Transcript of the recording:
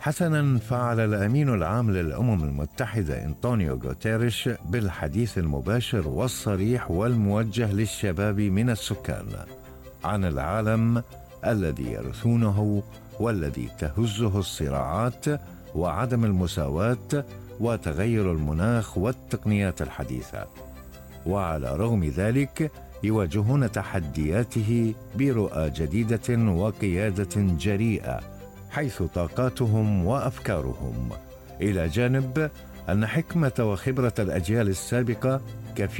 حسناً، فعل الأمين العام للأمم المتحدة أنطونيو غوتيريش بالحديث المباشر والصريح والموجه للشباب من السكان عن العالم الذي يرثونه والذي تهزه الصراعات وعدم المساواة وتغير المناخ والتقنيات الحديثة، وعلى رغم ذلك يواجهون تحدياته برؤى جديدة وقيادة جريئة حيث طاقاتهم وأفكارهم، إلى جانب أن حكمة وخبرة الأجيال السابقة كفيلة